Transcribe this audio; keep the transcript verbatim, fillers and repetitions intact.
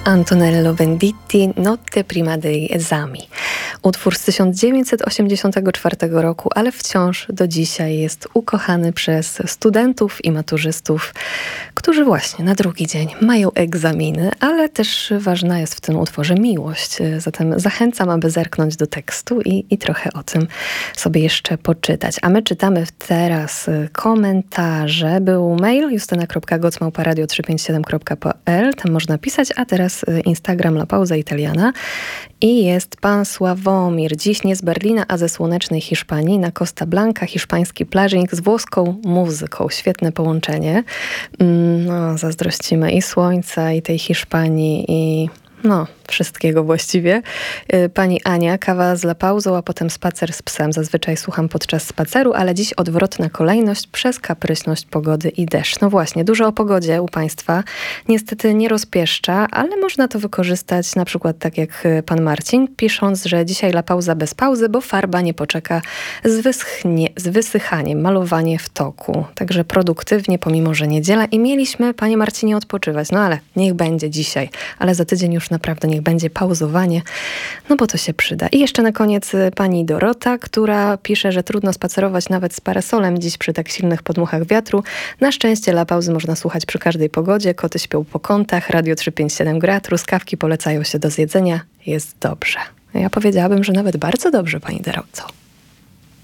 Antonello Venditti, Notte prima degli esami. Utwór z tysiąc dziewięćset osiemdziesiątego czwartego roku, ale wciąż do dzisiaj jest ukochany przez studentów i maturzystów, którzy właśnie na drugi dzień mają egzaminy, ale też ważna jest w tym utworze miłość. Zatem zachęcam, aby zerknąć do tekstu i, i trochę o tym sobie jeszcze poczytać. A my czytamy teraz komentarze. Był mail justyna kropka goc małpa radio trzysta pięćdziesiąt siedem kropka p l, tam można pisać, a teraz Instagram La Pauza Italiana i jest pan Sławomir. Dziś nie z Berlina, a ze słonecznej Hiszpanii, na Costa Blanca, hiszpański plażnik z włoską muzyką. Świetne połączenie. No, zazdrościmy i słońca, i tej Hiszpanii, i no, wszystkiego właściwie. Pani Ania, kawa z La Pauzą, a potem spacer z psem. Zazwyczaj słucham podczas spaceru, ale dziś odwrotna kolejność przez kapryśność pogody i deszcz. No właśnie, dużo o pogodzie u Państwa. Niestety nie rozpieszcza, ale można to wykorzystać na przykład tak jak pan Marcin, pisząc, że dzisiaj La Pauza bez pauzy, bo farba nie poczeka z, wyschnie, z wysychaniem, malowanie w toku. Także produktywnie, pomimo że niedziela i mieliśmy, panie Marcinie, odpoczywać. No ale niech będzie dzisiaj, ale za tydzień już naprawdę niech będzie pauzowanie, no bo to się przyda. I jeszcze na koniec pani Dorota, która pisze, że trudno spacerować nawet z parasolem dziś przy tak silnych podmuchach wiatru. Na szczęście La Pauzy można słuchać przy każdej pogodzie. Koty śpią po kątach, radio trzysta pięćdziesiąt siedem gra, truskawki polecają się do zjedzenia. Jest dobrze. Ja powiedziałabym, że nawet bardzo dobrze, pani Doroto.